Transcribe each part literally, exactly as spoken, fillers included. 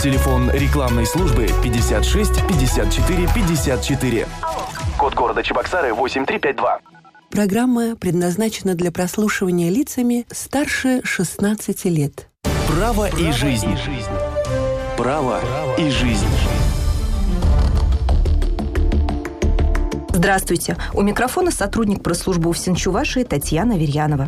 Телефон рекламной службы пятьдесят шесть пятьдесят четыре пятьдесят четыре. Код города Чебоксары восемь три пять два. Программа предназначена для прослушивания лицами старше шестнадцати лет. Право и жизнь. Право и жизнь. Здравствуйте. У микрофона сотрудник пресс-службы УФСИН Чувашии Татьяна Верьянова.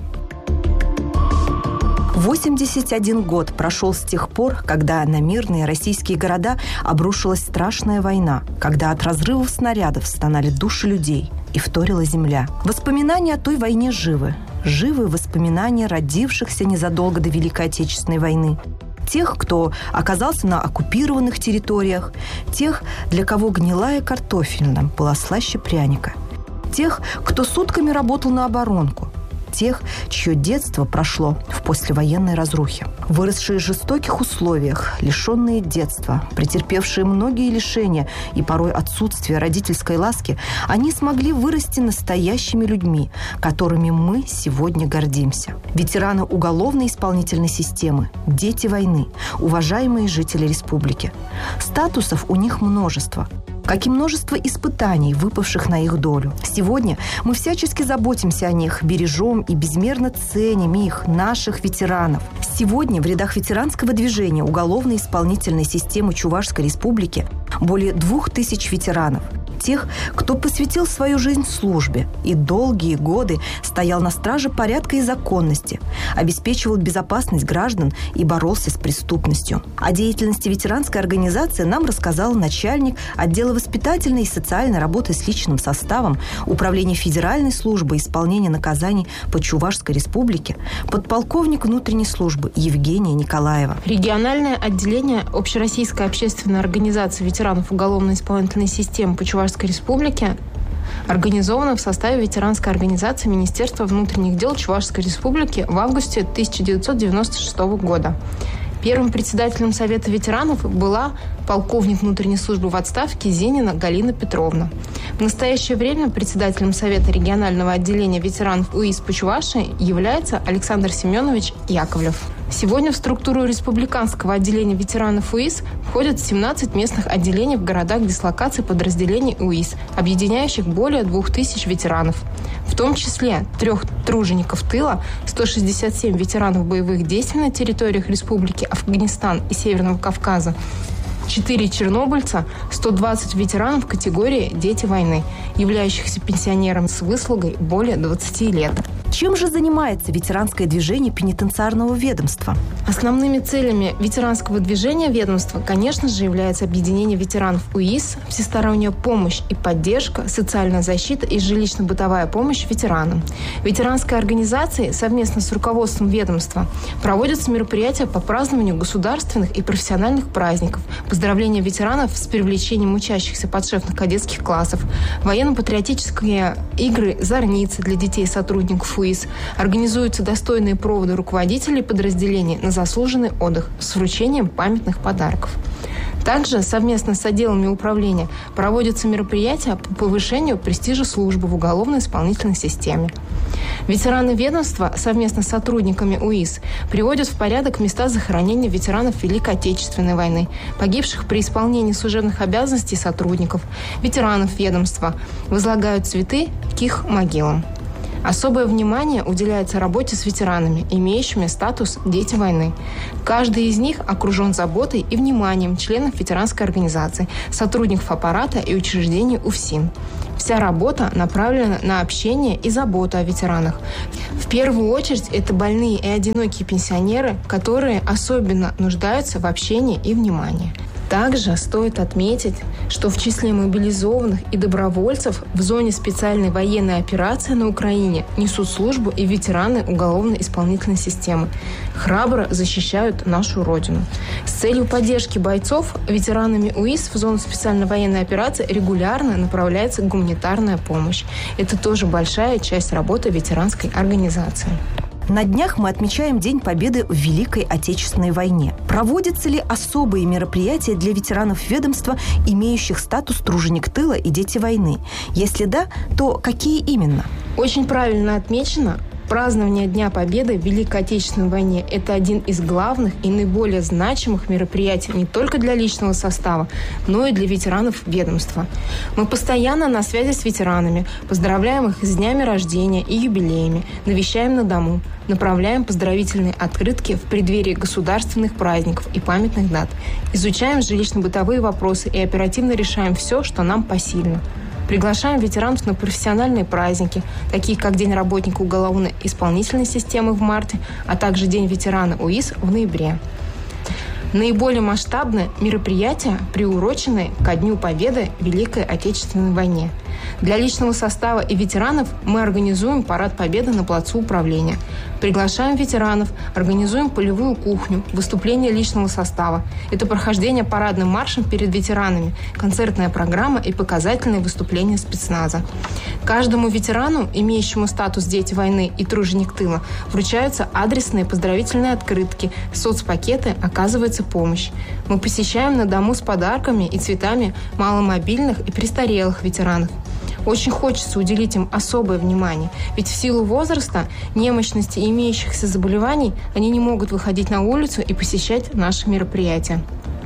восемьдесят один год прошел с тех пор, когда на мирные российские города обрушилась страшная война, когда от разрывов снарядов стонали души людей и вторила земля. Воспоминания о той войне живы. Живы воспоминания родившихся незадолго до Великой Отечественной войны. Тех, кто оказался на оккупированных территориях, тех, для кого гнилая картофельная была слаще пряника, тех, кто сутками работал на оборонку, тех, чье детство прошло в послевоенной разрухе. Выросшие в жестоких условиях, лишенные детства, претерпевшие многие лишения и порой отсутствие родительской ласки, они смогли вырасти настоящими людьми, которыми мы сегодня гордимся. Ветераны уголовной исполнительной системы, дети войны, уважаемые жители республики. Статусов у них множество, как и множество испытаний, выпавших на их долю. Сегодня мы всячески заботимся о них, бережем и безмерно ценим их, наших ветеранов. Сегодня в рядах ветеранского движения уголовной исполнительной системы Чувашской Республики более двух тысяч ветеранов. Тех, кто посвятил свою жизнь службе и долгие годы стоял на страже порядка и законности, обеспечивал безопасность граждан и боролся с преступностью. О деятельности ветеранской организации нам рассказал начальник отдела воспитательной и социальной работы с личным составом Управления Федеральной службы исполнения наказаний по Чувашской Республике, подполковник внутренней службы Евгения Николаева. Региональное отделение Общероссийской общественной организации ветеранов уголовной исполнительной системы по Чувашской Республике организована в составе ветеранской организации Министерства внутренних дел Чувашской Республики в августе тысяча девятьсот девяносто шестого года. Первым председателем Совета ветеранов была полковник внутренней службы в отставке Зенина Галина Петровна. В настоящее время председателем Совета регионального отделения ветеранов УИС по Чувашии является Александр Семенович Яковлев. Сегодня в структуру республиканского отделения ветеранов УИС входят семнадцать местных отделений в городах дислокации подразделений УИС, объединяющих более двух тысяч ветеранов. В том числе трех тружеников тыла, сто шестьдесят семь ветеранов боевых действий на территориях Республики Афганистан и Северного Кавказа, четыре чернобыльца, сто двадцать ветеранов категории «Дети войны», являющихся пенсионерами с выслугой более двадцати лет. Чем же занимается ветеранское движение пенитенциарного ведомства? Основными целями ветеранского движения ведомства, конечно же, является объединение ветеранов УИС, всесторонняя помощь и поддержка, социальная защита и жилищно-бытовая помощь ветеранам. Ветеранской организацией совместно с руководством ведомства проводятся мероприятия по празднованию государственных и профессиональных праздников, поздравления ветеранов с привлечением учащихся подшефных кадетских классов, военно-патриотические игры «Зорницы» для детей и сотрудников УИС, организуются достойные проводы руководителей подразделений на заслуженный отдых с вручением памятных подарков. Также совместно с отделами управления проводятся мероприятия по повышению престижа службы в уголовно-исполнительной системе. Ветераны ведомства совместно с сотрудниками УИС приводят в порядок места захоронения ветеранов Великой Отечественной войны, погибших при исполнении служебных обязанностей сотрудников, ветеранов ведомства, возлагают цветы к их могилам. Особое внимание уделяется работе с ветеранами, имеющими статус «Дети войны». Каждый из них окружен заботой и вниманием членов ветеранской организации, сотрудников аппарата и учреждений УФСИН. Вся работа направлена на общение и заботу о ветеранах. В первую очередь это больные и одинокие пенсионеры, которые особенно нуждаются в общении и внимании. Также стоит отметить, что в числе мобилизованных и добровольцев в зоне специальной военной операции на Украине несут службу и ветераны уголовно-исполнительной системы. Храбро защищают нашу Родину. С целью поддержки бойцов ветеранами УИС в зону специальной военной операции регулярно направляется гуманитарная помощь. Это тоже большая часть работы ветеранской организации. На днях мы отмечаем День Победы в Великой Отечественной войне. Проводятся ли особые мероприятия для ветеранов ведомства, имеющих статус труженик тыла и дети войны? Если да, то какие именно? Очень правильно отмечено. Празднование Дня Победы в Великой Отечественной войне – это один из главных и наиболее значимых мероприятий не только для личного состава, но и для ветеранов ведомства. Мы постоянно на связи с ветеранами, поздравляем их с днями рождения и юбилеями, навещаем на дому, направляем поздравительные открытки в преддверии государственных праздников и памятных дат, изучаем жилищно-бытовые вопросы и оперативно решаем все, что нам посильно. Приглашаем ветеранов на профессиональные праздники, такие как День работника уголовно-исполнительной системы в марте, а также День ветерана УИС в ноябре. Наиболее масштабное мероприятие, приуроченное ко Дню Победы в Великой Отечественной войне. Для личного состава и ветеранов мы организуем парад Победы на плацу управления. Приглашаем ветеранов, организуем полевую кухню, выступление личного состава. Это прохождение парадным маршем перед ветеранами, концертная программа и показательные выступления спецназа. Каждому ветерану, имеющему статус «Дети войны» и «Труженик тыла», вручаются адресные поздравительные открытки, соцпакеты, оказывается помощь. Мы посещаем на дому с подарками и цветами маломобильных и престарелых ветеранов. Очень хочется уделить им особое внимание, ведь в силу возраста, немощности и имеющихся заболеваний они не могут выходить на улицу и посещать наши мероприятия.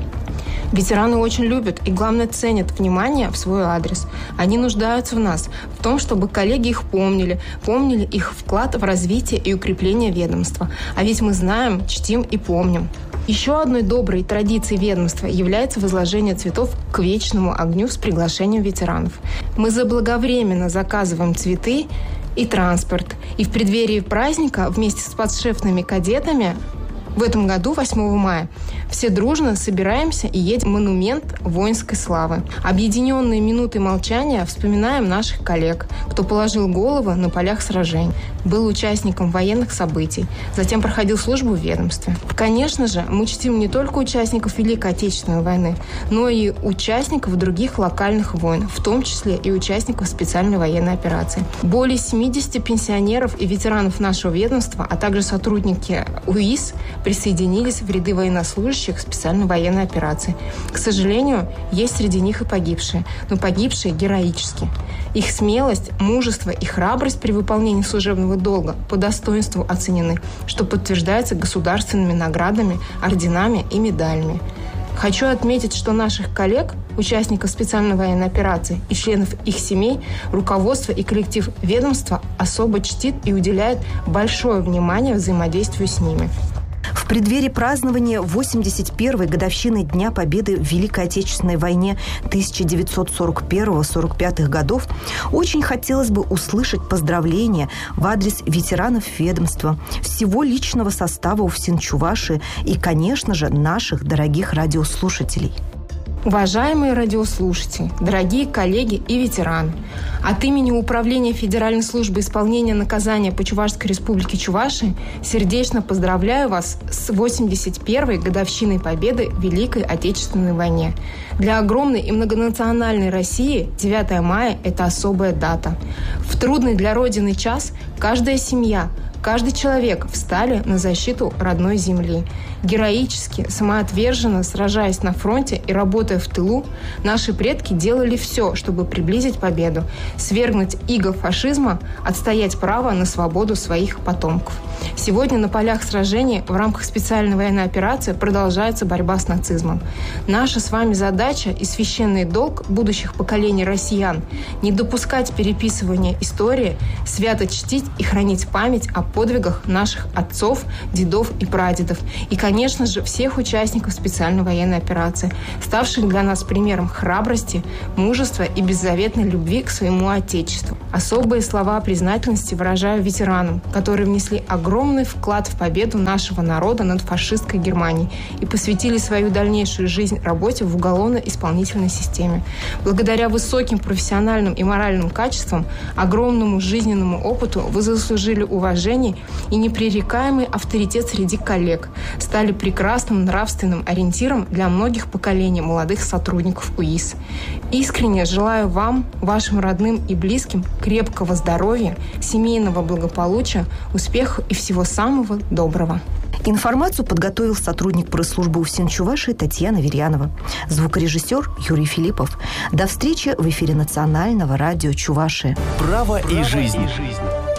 Ветераны очень любят и, главное, ценят внимание в свой адрес. Они нуждаются в нас, в том, чтобы коллеги их помнили, помнили их вклад в развитие и укрепление ведомства. А ведь мы знаем, чтим и помним. Еще одной доброй традицией ведомства является возложение цветов к вечному огню с приглашением ветеранов. Мы заблаговременно заказываем цветы и транспорт. И в преддверии праздника вместе с подшефными кадетами в этом году, восьмого мая, все дружно собираемся и едем в монумент воинской славы. Объединенные минутой молчания вспоминаем наших коллег, кто положил голову на полях сражений, был участником военных событий, затем проходил службу в ведомстве. Конечно же, мы чтим не только участников Великой Отечественной войны, но и участников других локальных войн, в том числе и участников специальной военной операции. Более семидесяти пенсионеров и ветеранов нашего ведомства, а также сотрудники УИС присоединились в ряды военнослужащих специальной военной операции. К сожалению, есть среди них и погибшие, но погибшие героически. Их смелость, мужество и храбрость при выполнении служебного долга по достоинству оценены, что подтверждается государственными наградами, орденами и медалями. Хочу отметить, что наших коллег, участников специальной военной операции и членов их семей, руководство и коллектив ведомства особо чтит и уделяет большое внимание взаимодействию с ними. В преддверии празднования восемьдесят первой годовщины Дня Победы в Великой Отечественной войне тысяча девятьсот сорок первого — сорок пятого годов очень хотелось бы услышать поздравления в адрес ветеранов ведомства, всего личного состава УФСИН-Чувашии и, конечно же, наших дорогих радиослушателей. Уважаемые радиослушатели, дорогие коллеги и ветераны, от имени Управления Федеральной службы исполнения наказания по Чувашской республике Чувашия сердечно поздравляю вас с восемьдесят первой годовщиной Победы в Великой Отечественной войне. Для огромной и многонациональной России девятое мая – это особая дата. В трудный для Родины час каждая семья, каждый человек встали на защиту родной земли. Героически, самоотверженно сражаясь на фронте и работая в тылу, наши предки делали все, чтобы приблизить победу, свергнуть иго фашизма, отстоять право на свободу своих потомков. Сегодня на полях сражений в рамках специальной военной операции продолжается борьба с нацизмом. Наша с вами задача и священный долг будущих поколений россиян – не допускать переписывания истории, свято чтить и хранить память о подвигах наших отцов, дедов и прадедов. И, конечно же, всех участников специальной военной операции, ставших для нас примером храбрости, мужества и беззаветной любви к своему Отечеству. Особые слова признательности выражаю ветеранам, которые внесли огромный вклад в победу нашего народа над фашистской Германией и посвятили свою дальнейшую жизнь работе в уголовно-исполнительной системе. Благодаря высоким профессиональным и моральным качествам, огромному жизненному опыту вы заслужили уважение и непререкаемый авторитет среди коллег, стали прекрасным нравственным ориентиром для многих поколений молодых сотрудников УИС. Искренне желаю вам, вашим родным и близким крепкого здоровья, семейного благополучия, успеха и всего самого доброго. Информацию подготовил сотрудник пресс-службы УФСИН-Чувашии Татьяна Верьянова, звукорежиссер Юрий Филиппов. До встречи в эфире Национального радио Чувашии. Право и жизнь.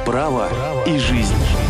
право и жизнь.